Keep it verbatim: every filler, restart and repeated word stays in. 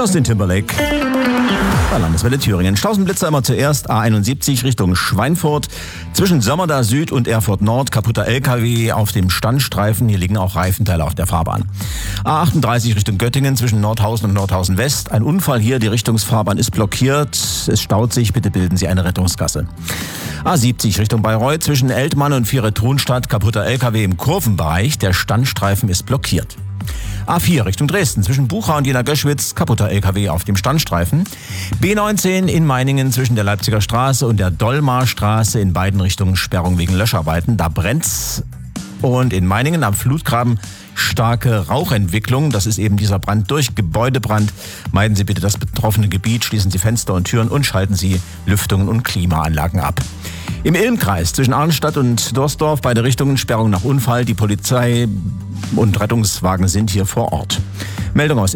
Justin Timberlake. Bei Landeswelle Thüringen. Stausenblitzer immer zuerst A einundsiebzig Richtung Schweinfurt. Zwischen Sömmerda Süd und Erfurt Nord kaputter L K W auf dem Standstreifen. Hier liegen auch Reifenteile auf der Fahrbahn. A achtunddreißig Richtung Göttingen zwischen Nordhausen und Nordhausen West. Ein Unfall hier, die Richtungsfahrbahn ist blockiert. Es staut sich, bitte bilden Sie eine Rettungsgasse. A siebzig Richtung Bayreuth zwischen Eltmann und Viere-Thunstadt. Kaputter L K W im Kurvenbereich. Der Standstreifen ist blockiert. A vier Richtung Dresden zwischen Bucha und Jena Göschwitz, kaputter L K W auf dem Standstreifen. B neunzehn in Meiningen zwischen der Leipziger Straße und der Dollmarstraße, in beiden Richtungen Sperrung wegen Löscharbeiten. Da brennt's. Und in Meiningen am Flutgraben starke Rauchentwicklung. Das ist eben dieser Brand durch Gebäudebrand. Meiden Sie bitte das betroffene Gebiet, schließen Sie Fenster und Türen und schalten Sie Lüftungen und Klimaanlagen ab. Im Ilmkreis zwischen Arnstadt und Dorsdorf, beide Richtungen Sperrung nach Unfall. Die Polizei und Rettungswagen sind hier vor Ort. Meldung aus